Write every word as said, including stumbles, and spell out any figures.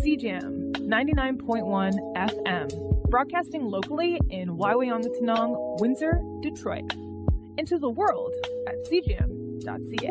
C J A M ninety-nine point one F M, broadcasting locally in Waiwangotanong, Windsor, Detroit, and to the world at c j a m dot c a.